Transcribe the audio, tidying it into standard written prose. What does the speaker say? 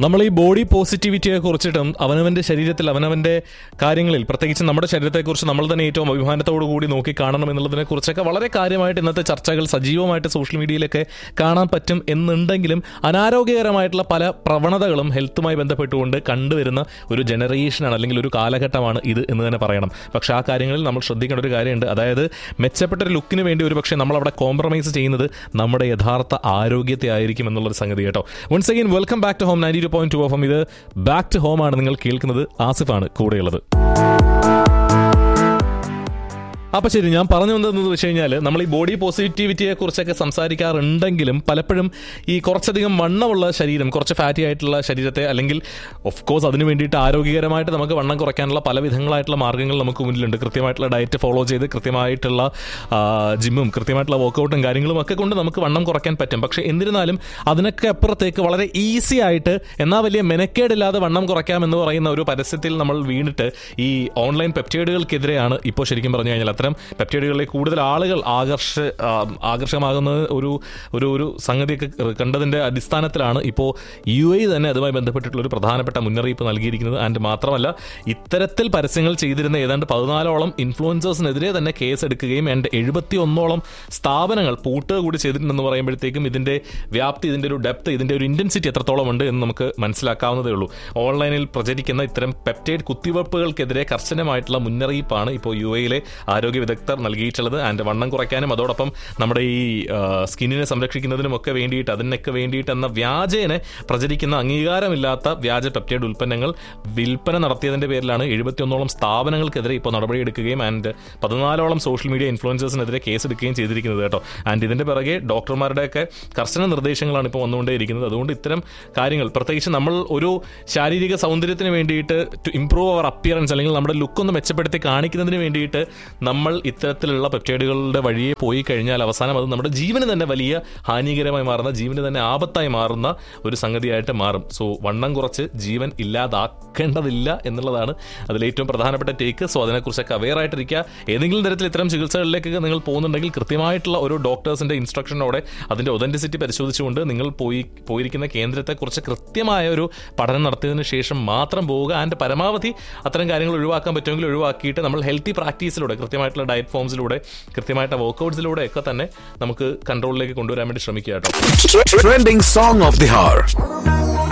നമ്മൾ ഈ ബോഡി പോസിറ്റിവിറ്റിയെ കുറിച്ചിട്ടും അവനവൻ്റെ ശരീരത്തിൽ അവനവൻ്റെ കാര്യങ്ങളിൽ പ്രത്യേകിച്ച് നമ്മുടെ ശരീരത്തെക്കുറിച്ച് നമ്മൾ തന്നെ ഏറ്റവും അഭിമാനത്തോടു കൂടി നോക്കി കാണണം എന്നുള്ളതിനെ കുറിച്ചൊക്കെ വളരെ കാര്യമായിട്ട് ഇന്നത്തെ ചർച്ചകൾ സജീവമായിട്ട് സോഷ്യൽ മീഡിയയിലൊക്കെ കാണാൻ പറ്റും എന്നുണ്ടെങ്കിലും അനാരോഗ്യകരമായിട്ടുള്ള പല പ്രവണതകളും ഹെൽത്തുമായി ബന്ധപ്പെട്ടുകൊണ്ട് കണ്ടുവരുന്ന ഒരു ജനറേഷനാണ് അല്ലെങ്കിൽ ഒരു കാലഘട്ടമാണ് ഇത് എന്ന് തന്നെ പറയണം. പക്ഷേ ആ കാര്യങ്ങളിൽ നമ്മൾ ശ്രദ്ധിക്കേണ്ട ഒരു കാര്യമുണ്ട്. അതായത് മെച്ചപ്പെട്ട ഒരു ലുക്കിന് വേണ്ടി ഒരു പക്ഷേ നമ്മളവിടെ കോംപ്രമൈസ് ചെയ്യുന്നത് നമ്മുടെ യഥാർത്ഥ ആരോഗ്യത്തെ ആയിരിക്കും എന്നുള്ളൊരു സംഗതി കേട്ടോ. Once again welcome back to home 92.2 FM. ഇത് ബാക്ക് ടു ഹോം ആണ് നിങ്ങൾ കേൾക്കുന്നത്. ആസിഫാണ് കൂടെയുള്ളത്. അപ്പോൾ ശരി, ഞാൻ പറഞ്ഞു വന്നതെന്ന് വെച്ച് കഴിഞ്ഞാൽ നമ്മൾ ഈ ബോഡി പോസിറ്റിവിറ്റിയെ കുറിച്ചൊക്കെ സംസാരിക്കാറുണ്ടെങ്കിലും പലപ്പോഴും ഈ കുറച്ചധികം വണ്ണമുള്ള ശരീരം, കുറച്ച് ഫാറ്റി ആയിട്ടുള്ള ശരീരത്തെ, അല്ലെങ്കിൽ ഓഫ് കോഴ്സ് അതിന് വേണ്ടിയിട്ട് ആരോഗ്യകരമായിട്ട് നമുക്ക് വണ്ണം കുറയ്ക്കാനുള്ള പല വിധങ്ങളായിട്ടുള്ള മാർഗ്ഗങ്ങൾ നമുക്ക് മുന്നിലുണ്ട്. കൃത്യമായിട്ടുള്ള ഡയറ്റ് ഫോളോ ചെയ്ത് കൃത്യമായിട്ടുള്ള ജിമ്മും കൃത്യമായിട്ടുള്ള വർക്കൗട്ടും കാര്യങ്ങളും ഒക്കെ കൊണ്ട് നമുക്ക് വണ്ണം കുറയ്ക്കാൻ പറ്റും. പക്ഷേ എന്നിരുന്നാലും അതിനൊക്കെ അപ്പുറത്തേക്ക് വളരെ ഈസി ആയിട്ട് എന്നാൽ വലിയ മെനക്കേടില്ലാതെ വണ്ണം കുറയ്ക്കാമെന്ന് പറയുന്ന ഒരു പരസ്യത്തിൽ നമ്മൾ വീണിട്ട് ഈ ഓൺലൈൻ പെപ്റ്റൈഡുകൾക്കെതിരെയാണ് ഇപ്പോൾ ശരിക്കും പറഞ്ഞു കഴിഞ്ഞാൽ അത്തരം പെപ്റ്റൈഡുകളിലെ കൂടുതൽ ആളുകൾ ആകർഷകമാകുന്ന ഒരു സംഗതിയൊക്കെ കണ്ടതിൻ്റെ അടിസ്ഥാനത്തിലാണ് ഇപ്പോൾ UAE തന്നെ അതുമായി ബന്ധപ്പെട്ടിട്ടുള്ള ഒരു പ്രധാനപ്പെട്ട മുന്നറിയിപ്പ് നൽകിയിരിക്കുന്നത്. ആൻഡ് മാത്രമല്ല, ഇത്തരത്തിൽ പരസ്യങ്ങൾ ചെയ്തിരുന്ന ഏതാണ്ട് 14ഓളം ഇൻഫ്ലുവൻസേഴ്സിനെതിരെ തന്നെ കേസ് എടുക്കുകയും 71ഓളം സ്ഥാപനങ്ങൾ പൂട്ടുക കൂടി ചെയ്തിട്ടുണ്ടെന്ന് പറയുമ്പോഴത്തേക്കും ഇതിൻ്റെ വ്യാപ്തി, ഇതിൻ്റെ ഒരു ഡെപ്ത്, ഇതിൻ്റെ ഒരു ഇൻറ്റൻസിറ്റി എത്രത്തോളം ഉണ്ട് എന്ന് നമുക്ക് മനസ്സിലാക്കാവുന്നതേ ഉള്ളൂ. ഓൺലൈനിൽ പ്രചരിക്കുന്ന ഇത്തരം പെപ്റ്റൈഡ് കുത്തിവയ്പ്പുകൾക്കെതിരെ കർശനമായിട്ടുള്ള മുന്നറിയിപ്പാണ് ഇപ്പോൾ UAEയിലെ ആരോഗ്യ വിദഗ്ധർ നൽകിയിട്ടുള്ളത്. ആൻഡ് വണ്ണം കുറയ്ക്കാനും അതോടൊപ്പം നമ്മുടെ ഈ സ്കിന്നിനെ സംരക്ഷിക്കുന്നതിനുമൊക്കെ വേണ്ടിയിട്ട്, അതിനൊക്കെ വേണ്ടിയിട്ട് എന്ന വ്യാജേനെ പ്രചരിക്കുന്ന അംഗീകാരമില്ലാത്ത വ്യാജ പെപ്റ്റൈഡ് ഉൽപ്പന്നങ്ങൾ വിൽപ്പന നടത്തിയതിൻ്റെ പേരിലാണ് 71ഓളം സ്ഥാപനങ്ങൾക്കെതിരെ ഇപ്പോൾ നടപടിയെടുക്കുകയും ആൻഡ് 14ഓളം സോഷ്യൽ മീഡിയ ഇൻഫ്ലുവൻസേഴ്സിനെതിരെ കേസെടുക്കുകയും ചെയ്തിരിക്കുന്നത് കേട്ടോ. ആൻഡ് ഇതിൻ്റെ പിറകെ ഡോക്ടർമാരുടെയൊക്കെ കർശന നിർദ്ദേശങ്ങളാണ് ഇപ്പോൾ വന്നുകൊണ്ടേയിരിക്കുന്നത്. അതുകൊണ്ട് ഇത്തരം കാര്യങ്ങൾ, പ്രത്യേകിച്ച് നമ്മൾ ഒരു ശാരീരിക സൗന്ദര്യത്തിന് വേണ്ടിയിട്ട് ടു ഇംപ്രൂവ് അവർ അപ്പിയറൻസ് അല്ലെങ്കിൽ നമ്മുടെ ലുക്കൊന്ന് മെച്ചപ്പെടുത്തി കാണിക്കുന്നതിന് വേണ്ടിയിട്ട് നമ്മൾ ഇത്തരത്തിലുള്ള പെപ്റ്റൈഡുകളുടെ വഴിയെ പോയി കഴിഞ്ഞാൽ അവസാനം അത് നമ്മുടെ ജീവന് തന്നെ വലിയ ഹാനികരമായി മാറുന്ന, ജീവന് തന്നെ ആപത്തായി മാറുന്ന ഒരു സംഗതിയായിട്ട് മാറും. സോ വണ്ണം കുറച്ച് ജീവൻ ഇല്ലാതാക്കേണ്ടതില്ല എന്നുള്ളതാണ് അതിലേറ്റവും പ്രധാനപ്പെട്ട ടേക്ക്. സോ അതിനെക്കുറിച്ചൊക്കെ അവെയർ ആയിട്ടിരിക്കുക. ഏതെങ്കിലും തരത്തിൽ ഇത്തരം ചികിത്സകളിലേക്കൊക്കെ നിങ്ങൾ പോകുന്നുണ്ടെങ്കിൽ കൃത്യമായിട്ടുള്ള ഒരു ഡോക്ടേഴ്സിൻ്റെ ഇൻസ്ട്രക്ഷനോടെ അതിൻ്റെ ഒതൻറ്റിസിറ്റി പരിശോധിച്ചുകൊണ്ട് നിങ്ങൾ പോയിരിക്കുന്ന കേന്ദ്രത്തെക്കുറിച്ച് കൃത്യമായ ഒരു പഠനം നടത്തിയതിന് ശേഷം മാത്രം പോവുക. ആൻഡ് പരമാവധി അത്തരം കാര്യങ്ങൾ ഒഴിവാക്കാൻ പറ്റുമെങ്കിൽ ഒഴിവാക്കിയിട്ട് നമ്മൾ ഹെൽത്തി പ്രാക്ടീസിലൂടെ, കൃത്യമായിട്ടുള്ള ഡയറ്റ് ഫോംസിലൂടെ, കൃത്യമായിട്ട് വർക്കൗട്ട്സിലൂടെ ഒക്കെ തന്നെ നമുക്ക് കൺട്രോളിലേക്ക് കൊണ്ടുവരാൻ വേണ്ടി ശ്രമിക്കുക കേട്ടോ. Trending song of the hour.